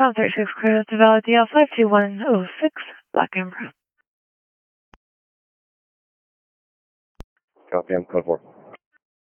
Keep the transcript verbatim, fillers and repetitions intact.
Tom thirty-six, clear to valid D L five two one zero six, Black Emperor. Copy, I'm code four.